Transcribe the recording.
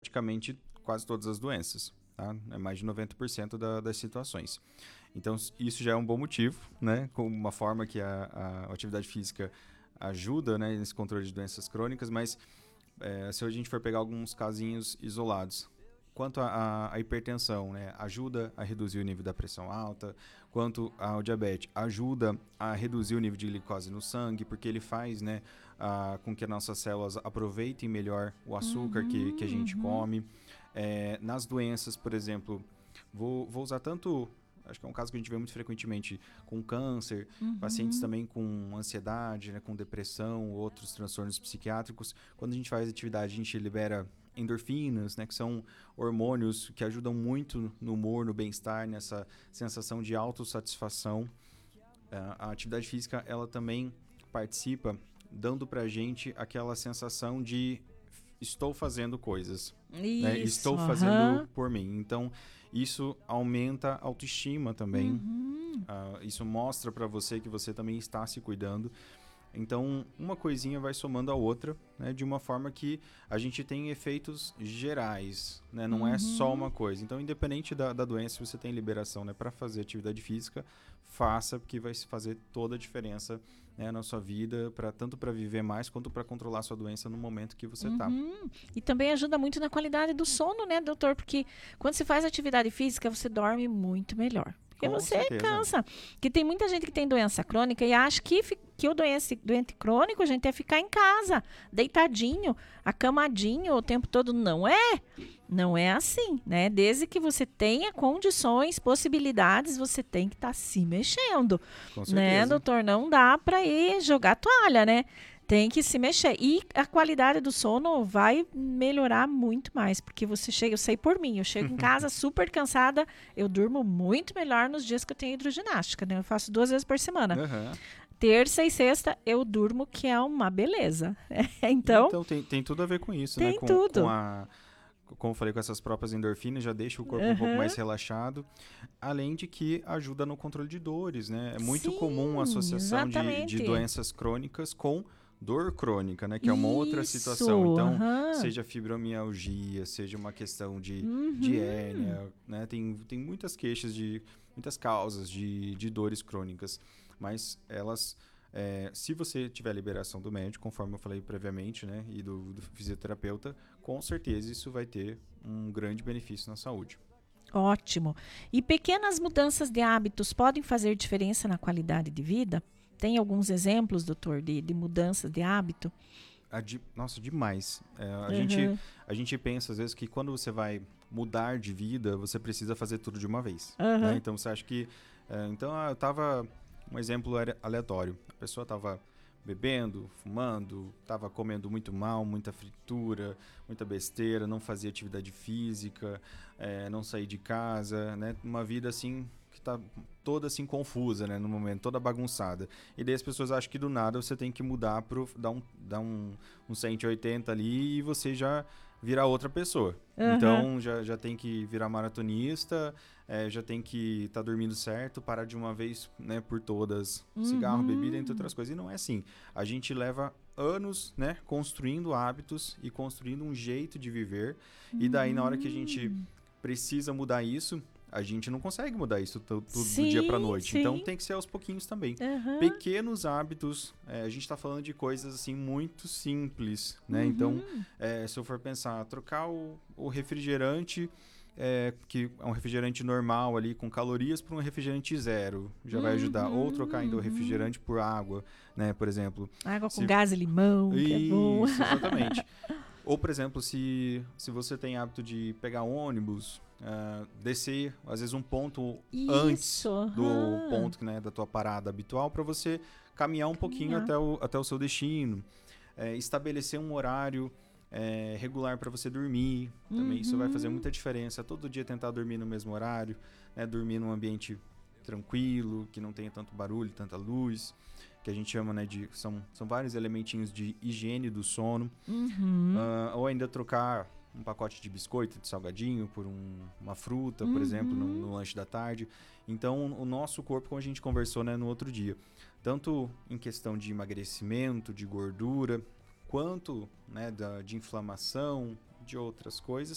praticamente quase todas as doenças, tá? É mais de 90% das situações. Então, isso já é um bom motivo, né? Com uma forma que a atividade física ajuda, né, nesse controle de doenças crônicas, mas se a gente for pegar alguns casinhos isolados, quanto à hipertensão, né, ajuda a reduzir o nível da pressão alta, quanto ao diabetes, ajuda a reduzir o nível de glicose no sangue, porque ele faz, né, com que as nossas células aproveitem melhor o açúcar que a gente come. Nas doenças, por exemplo, vou usar tanto... Acho que é um caso que a gente vê muito frequentemente com câncer, pacientes também com ansiedade, né, com depressão, outros transtornos psiquiátricos. Quando a gente faz atividade, a gente libera endorfinas, né, que são hormônios que ajudam muito no humor, no bem-estar, nessa sensação de autossatisfação. A atividade física, ela também participa, dando pra gente aquela sensação de estou fazendo coisas, né? Estou fazendo por mim. Então, isso aumenta a autoestima também. Isso mostra para você que você também está se cuidando. Então, uma coisinha vai somando a outra, né, de uma forma que a gente tem efeitos gerais, né, não é só uma coisa. Então, independente da doença, se você tem liberação, né, para fazer atividade física, faça, porque vai fazer toda a diferença, né, na sua vida, tanto para viver mais, quanto para controlar a sua doença no momento que você está. E também ajuda muito na qualidade do sono, né, doutor? Porque quando você faz atividade física, você dorme muito melhor. Porque Com você certeza. cansa. Porque tem muita gente que tem doença crônica e acha que o doente crônico, gente, é ficar em casa, deitadinho, acamadinho o tempo todo. Não é. Não é assim, né? Desde que você tenha condições, possibilidades, você tem que estar se mexendo. Com certeza. Né, doutor? Não dá para ir jogar toalha, né? Tem que se mexer. E a qualidade do sono vai melhorar muito mais. Porque você chega, eu sei por mim, eu chego em casa super cansada, eu durmo muito melhor nos dias que eu tenho hidroginástica, né? Eu faço 2 vezes por semana. Terça e sexta eu durmo, que é uma beleza. Então tem tudo a ver com isso, tem né? tudo. Como eu falei, com essas próprias endorfinas, já deixa o corpo um pouco mais relaxado. Além de que ajuda no controle de dores, né? É muito comum a associação de doenças crônicas com dor crônica, né? Que é uma outra situação. Então, seja fibromialgia, seja uma questão de hérnia, né? Tem muitas queixas, muitas causas de dores crônicas. Mas elas... se você tiver liberação do médico, conforme eu falei previamente, né, e do fisioterapeuta, com certeza isso vai ter um grande benefício na saúde. Ótimo. E pequenas mudanças de hábitos podem fazer diferença na qualidade de vida? Tem alguns exemplos, doutor, de mudanças de hábito? Nossa, demais. A gente pensa, às vezes, que quando você vai mudar de vida, você precisa fazer tudo de uma vez. Né? Então, você acha que... eu tava... Um exemplo aleatório. A pessoa estava bebendo, fumando, estava comendo muito mal, muita fritura, muita besteira, não fazia atividade física, não saía de casa, né? Uma vida assim que está toda assim confusa, né? No momento, toda bagunçada. E daí as pessoas acham que do nada você tem que mudar para dar um 180 ali e você já virar outra pessoa. Então já tem que virar maratonista, já tem que estar dormindo certo, parar de uma vez, né, por todas, cigarro, bebida, entre outras coisas. E não é assim. A gente leva anos, né, construindo hábitos e construindo um jeito de viver. E daí, na hora que a gente precisa mudar isso, a gente não consegue mudar isso tudo do dia para noite. Sim. Então tem que ser aos pouquinhos também. Pequenos hábitos, a gente está falando de coisas assim muito simples, né? Então, se eu for pensar, trocar o refrigerante, que é um refrigerante normal ali com calorias, para um refrigerante zero, já vai ajudar. Ou trocar ainda o refrigerante por água, né? Por exemplo. Água com gás e limão, que é bom. Isso, exatamente. Ou, por exemplo, se você tem hábito de pegar ônibus, descer, às vezes, um ponto antes do ponto, né, da tua parada habitual, para você caminhar um pouquinho até o seu destino. Estabelecer um horário regular para você dormir. Também isso vai fazer muita diferença. Todo dia tentar dormir no mesmo horário, né, dormir num ambiente tranquilo, que não tenha tanto barulho, tanta luz, que a gente chama, né, são vários elementinhos de higiene do sono. Ou ainda trocar um pacote de biscoito, de salgadinho, por uma fruta, por exemplo, no lanche da tarde. Então, o nosso corpo, como a gente conversou, né, no outro dia, tanto em questão de emagrecimento, de gordura, quanto, né, de inflamação, de outras coisas,